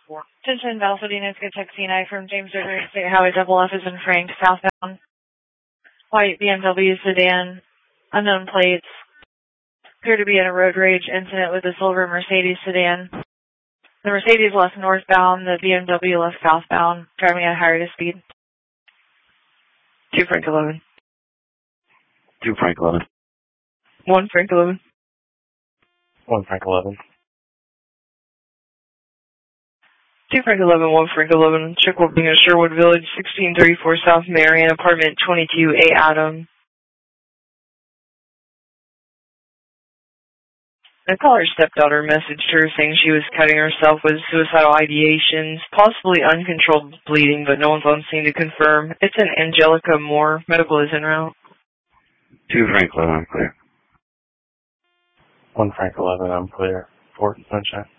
Attention, Valsadina, it's good taxi from James River State Highway Double F is in Frank, southbound. White BMW sedan, unknown plates. Appear to be in a road rage incident with a silver Mercedes sedan. The Mercedes left northbound, the BMW left southbound, driving at a higher rate of speed. 2 Frank 11. 2 Frank 11. 1 Frank 11. 1 Frank 11. 2 Frank 11, 1 Frank 11. Check will be in Sherwood Village, 1634 South Marion, apartment 22A Adam. The caller's stepdaughter messaged her saying she was cutting herself with suicidal ideations, possibly uncontrolled bleeding, but no one's on scene to confirm. It's an Angelica Moore. Medical is en route. 2 Frank 11, I'm clear. 1 Frank 11, I'm clear. Fort Sunshine.